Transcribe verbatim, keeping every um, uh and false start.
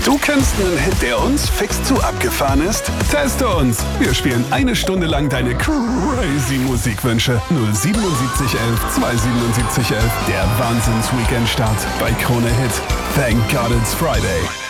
Du kennst einen Hit, der uns fix zu abgefahren ist? Teste uns! Wir spielen eine Stunde lang deine crazy Musikwünsche. null siebenundsiebzig elf zweihundertsiebenundsiebzig elf. Der Wahnsinns-Weekend-Start bei Krone Hit. Thank God it's Friday.